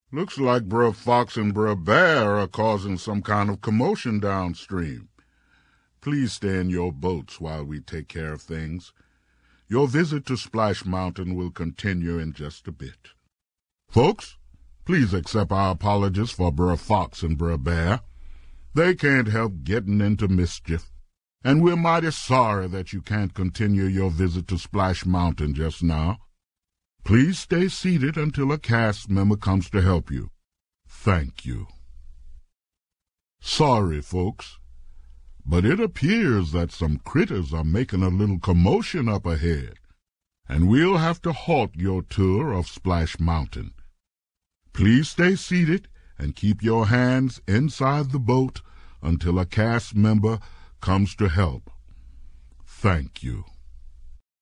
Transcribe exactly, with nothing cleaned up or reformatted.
Looks like Brer Fox and Brer Bear are causing some kind of commotion downstream. Please stay in your boats while we take care of things. Your visit to Splash Mountain will continue in just a bit. Folks, please accept our apologies for Brer Fox and Brer Bear. They can't help getting into mischief, and we're mighty sorry that you can't continue your visit to Splash Mountain just now. Please stay seated until a cast member comes to help you. Thank you. Sorry, folks, but it appears that some critters are making a little commotion up ahead, and we'll have to halt your tour of Splash Mountain. Please stay seated and keep your hands inside the boat until a cast member comes to help. Thank you.